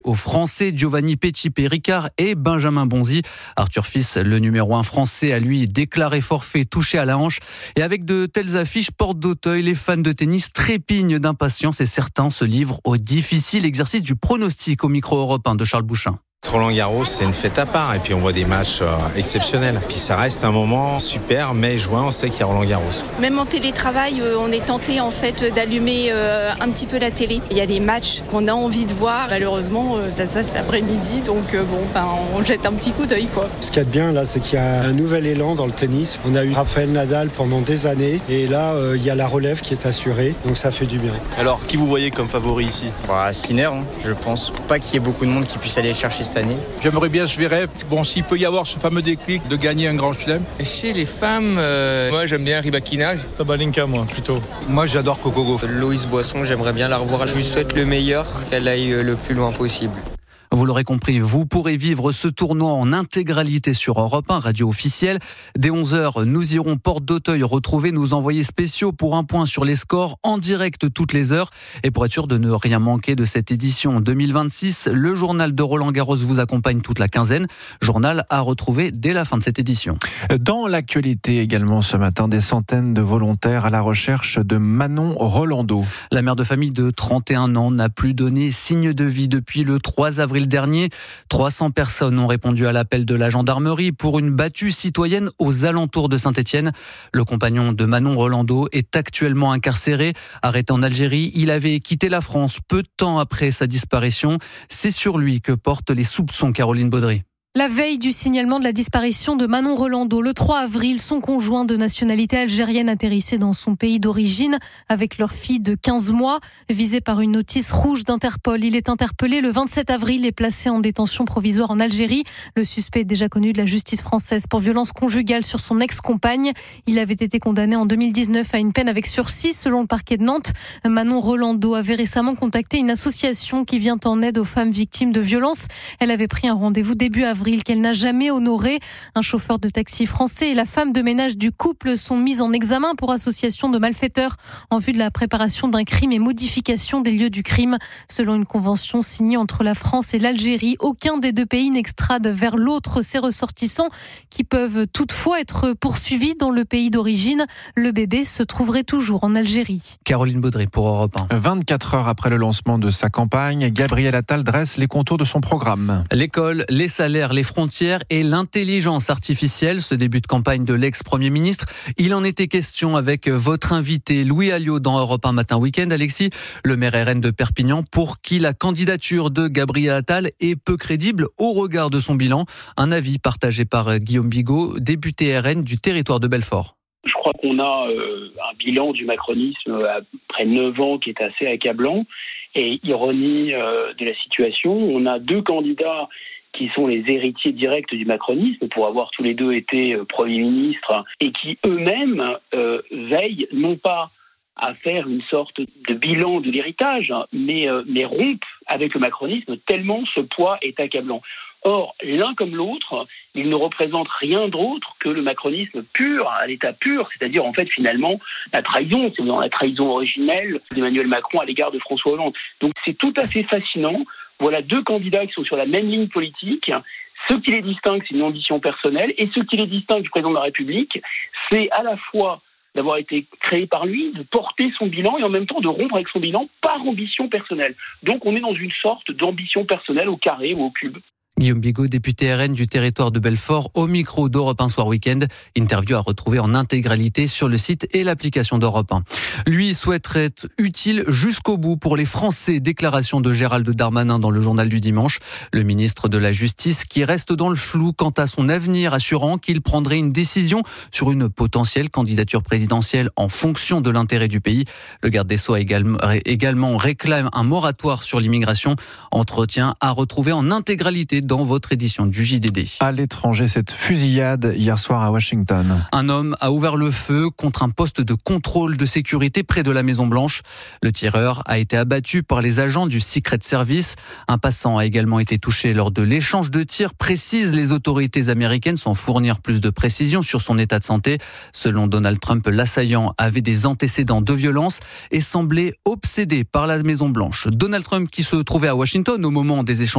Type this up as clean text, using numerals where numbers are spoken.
Aux Français, Giovanni Petit-Péricard et Benjamin Bonzi. Arthur Fils, le numéro 1 français, a lui déclaré forfait, touché à la hanche. Et avec de telles affiches porte d'Auteuil, les fans de tennis trépignent d'impatience et certains se livrent au difficile exercice du pronostic au micro européen de Charles Bouchin. Roland-Garros, c'est une fête à part et puis on voit des matchs exceptionnels. Puis ça reste un moment super, mai-juin, on sait qu'il y a Roland-Garros. Même en télétravail, on est tenté en fait d'allumer un petit peu la télé. Il y a des matchs qu'on a envie de voir. Malheureusement, ça se passe l'après-midi, donc on jette un petit coup d'œil, quoi. Ce qu'il y a de bien là, c'est qu'il y a un nouvel élan dans le tennis. On a eu Rafael Nadal pendant des années et là, il y a la relève qui est assurée, donc ça fait du bien. Alors, qui vous voyez comme favori ici ? Sinner, je pense pas qu'il y ait beaucoup de monde qui puisse aller chercher cette année. J'aimerais bien Zverev. Bon, s'il peut y avoir ce fameux déclic de gagner un grand chelem. Chez les femmes, moi j'aime bien Rybakina. Sabalenka, moi, plutôt. Moi, j'adore Coco Gauff. Loïs Boisson, j'aimerais bien la revoir. Je lui souhaite le meilleur, qu'elle aille le plus loin possible. Vous l'aurez compris, vous pourrez vivre ce tournoi en intégralité sur Europe 1, radio officielle. Dès 11h, nous irons porte d'Auteuil retrouver nos envoyés spéciaux pour un point sur les scores en direct toutes les heures. Et pour être sûr de ne rien manquer de cette édition 2026, le journal de Roland-Garros vous accompagne toute la quinzaine. Journal à retrouver dès la fin de cette édition. Dans l'actualité également ce matin, des centaines de volontaires à la recherche de Manon Rolando. La mère de famille de 31 ans n'a plus donné signe de vie depuis le 3 avril dernier. 300 personnes ont répondu à l'appel de la gendarmerie pour une battue citoyenne aux alentours de Saint-Étienne. Le compagnon de Manon Rolando est actuellement incarcéré. Arrêté en Algérie, il avait quitté la France peu de temps après sa disparition. C'est sur lui que portent les soupçons, Caroline Baudry. La veille du signalement de la disparition de Manon Rolando, le 3 avril, son conjoint de nationalité algérienne atterrissait dans son pays d'origine avec leur fille de 15 mois. Visé par une notice rouge d'Interpol, il est interpellé le 27 avril et placé en détention provisoire en Algérie. Le suspect est déjà connu de la justice française pour violence conjugale sur son ex-compagne. Il avait été condamné en 2019 à une peine avec sursis selon le parquet de Nantes. Manon Rolando avait récemment contacté une association qui vient en aide aux femmes victimes de violences. Elle avait pris un rendez-vous début avril qu'elle n'a jamais honoré. Un chauffeur de taxi français et la femme de ménage du couple sont mis en examen pour association de malfaiteurs en vue de la préparation d'un crime et modification des lieux du crime. Selon une convention signée entre la France et l'Algérie, aucun des deux pays n'extrade vers l'autre ses ressortissants qui peuvent toutefois être poursuivis dans le pays d'origine. Le bébé se trouverait toujours en Algérie. Caroline Baudry pour Europe 1. 24 heures après le lancement de sa campagne, Gabriel Attal dresse les contours de son programme. L'école, les salaires, les frontières et l'intelligence artificielle, ce début de campagne de l'ex-premier ministre. Il en était question avec votre invité Louis Alliot dans Europe 1 Matin Week-end. Alexis, le maire RN de Perpignan, pour qui la candidature de Gabriel Attal est peu crédible au regard de son bilan. Un avis partagé par Guillaume Bigot, député RN du territoire de Belfort. Je crois qu'on a un bilan du macronisme après 9 ans qui est assez accablant. Et ironie de la situation, on a deux candidats qui sont les héritiers directs du macronisme, pour avoir tous les deux été Premier ministre, et qui eux-mêmes veillent non pas à faire une sorte de bilan de l'héritage, mais rompent avec le macronisme tellement ce poids est accablant. Or, l'un comme l'autre, ils ne représentent rien d'autre que le macronisme pur, à l'état pur, c'est-à-dire en fait finalement la trahison, c'est dans la trahison originelle d'Emmanuel Macron à l'égard de François Hollande. Donc c'est tout à fait fascinant. Voilà deux candidats qui sont sur la même ligne politique. Ce qui les distingue, c'est une ambition personnelle, et ce qui les distingue du président de la République, c'est à la fois d'avoir été créé par lui, de porter son bilan et en même temps de rompre avec son bilan par ambition personnelle. Donc on est dans une sorte d'ambition personnelle au carré ou au cube. Guillaume Bigot, député RN du territoire de Belfort, au micro d'Europe 1 Soir Week-end. Interview à retrouver en intégralité sur le site et l'application d'Europe 1. Lui souhaiterait être utile jusqu'au bout pour les Français. Déclaration de Gérald Darmanin dans le journal du dimanche. Le ministre de la Justice qui reste dans le flou quant à son avenir, assurant qu'il prendrait une décision sur une potentielle candidature présidentielle en fonction de l'intérêt du pays. Le garde des Sceaux également réclame un moratoire sur l'immigration. Entretien à retrouver en intégralité dans votre édition du JDD. À l'étranger, cette fusillade hier soir à Washington. Un homme a ouvert le feu contre un poste de contrôle de sécurité près de la Maison-Blanche. Le tireur a été abattu par les agents du Secret Service. Un passant a également été touché lors de l'échange de tirs, précisent les autorités américaines, sans fournir plus de précisions sur son état de santé. Selon Donald Trump, l'assaillant avait des antécédents de violence et semblait obsédé par la Maison-Blanche. Donald Trump qui se trouvait à Washington au moment des échanges